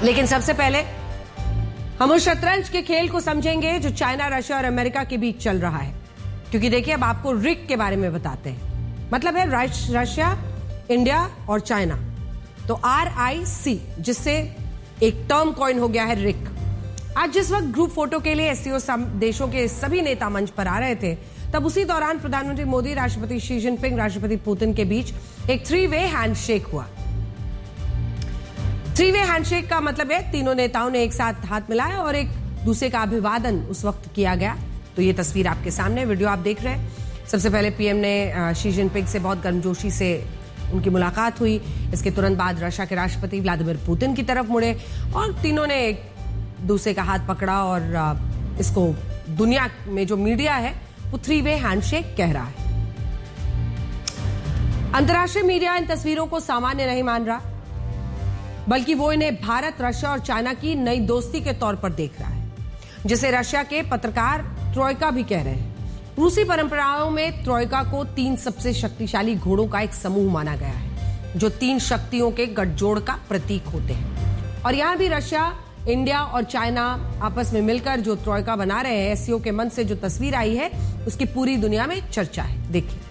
लेकिन सबसे पहले हम उस शतरंज के खेल को समझेंगे जो चाइना, रशिया और अमेरिका के बीच चल रहा है। क्योंकि देखिए, अब आपको रिक के बारे में बताते हैं। मतलब है रशिया, इंडिया और चाइना। तो RIC, जिससे एक टर्म कॉइन हो गया है रिक। आज जिस वक्त ग्रुप फोटो के लिए SCO देशों के सभी नेता मंच पर आ रहे थे, तब उसी दौरान प्रधानमंत्री मोदी, राष्ट्रपति शी जिनपिंग, राष्ट्रपति पुतिन के बीच एक 3-वे हैंडशेक हुआ। 3-वे हैंडशेक का मतलब है तीनों नेताओं ने एक साथ हाथ मिलाया और एक दूसरे का अभिवादन उस वक्त किया गया। तो ये तस्वीर आपके सामने, वीडियो आप देख रहे हैं। सबसे पहले PM ने शी जिनपिंग से बहुत गर्मजोशी से उनकी मुलाकात हुई। इसके तुरंत बाद रशिया के राष्ट्रपति व्लादिमीर पुतिन की तरफ मुड़े और तीनों ने एक दूसरे का हाथ पकड़ा और इसको दुनिया में जो मीडिया है वो 3-वे हैंडशेक कह रहा है। अंतर्राष्ट्रीय मीडिया इन तस्वीरों को सामान्य नहीं मान रहा, बल्कि वो इन्हें भारत, रशिया और चाइना की नई दोस्ती के तौर पर देख रहा है, जिसे रशिया के पत्रकार ट्रोइका भी कह रहे हैं। रूसी परंपराओं में ट्रोइका को 3 सबसे शक्तिशाली घोड़ों का एक समूह माना गया है, जो 3 शक्तियों के गठजोड़ का प्रतीक होते हैं। और यहां भी रशिया, इंडिया और चाइना आपस में मिलकर जो ट्रोइका बना रहे हैं, SCO के मंच से जो तस्वीर आई है उसकी पूरी दुनिया में चर्चा है। देखिए।